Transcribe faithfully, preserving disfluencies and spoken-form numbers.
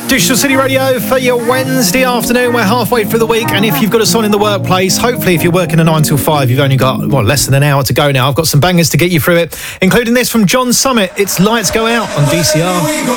Digital City Radio for your Wednesday afternoon. We're halfway through the week, and if you've got a son in the workplace, hopefully if you're working a nine till five, you've only got, well, less than an hour to go now. I've got some bangers to get you through it, including this from John Summit. It's Lights Go Out on D C R.